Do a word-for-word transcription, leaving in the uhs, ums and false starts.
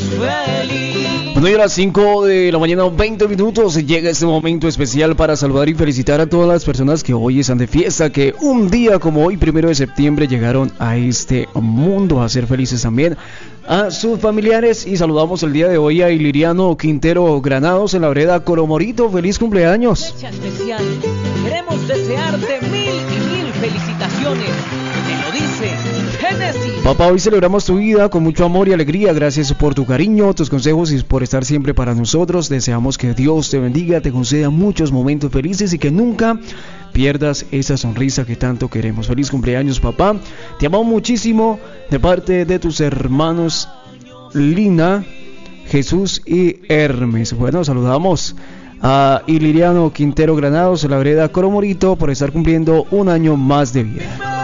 feliz. Bueno, y a las cinco de la mañana, veinte minutos, llega este momento especial para saludar y felicitar a todas las personas que hoy están de fiesta, que un día como hoy, primero de septiembre, llegaron a este mundo, a ser felices también a sus familiares. Y saludamos el día de hoy a Iliriano Quintero Granados en la vereda Coromorito. ¡Feliz cumpleaños! Fecha especial. Queremos desearte mil y mil felicitaciones. Te lo dice Génesis. Papá, hoy celebramos tu vida con mucho amor y alegría. Gracias por tu cariño, tus consejos y por estar siempre para nosotros. Deseamos que Dios te bendiga, te conceda muchos momentos felices y que nunca pierdas esa sonrisa que tanto queremos. Feliz cumpleaños, papá. Te amamos muchísimo de parte de tus hermanos Lina, Jesús y Hermes. Bueno, saludamos a Iliriano Quintero Granados en la vereda Coromorito por estar cumpliendo un año más de vida.